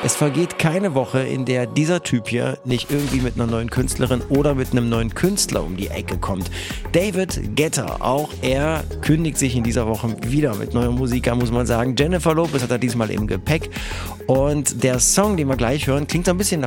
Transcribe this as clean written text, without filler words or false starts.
Es vergeht keine Woche, in der dieser Typ hier nicht irgendwie mit einer neuen Künstlerin oder mit einem neuen Künstler um die Ecke kommt. David Guetta, auch er kündigt sich in dieser Woche wieder mit neuer Musik an, muss man sagen. Jennifer Lopez hat er diesmal im Gepäck. Und der Song, den wir gleich hören, klingt so ein bisschen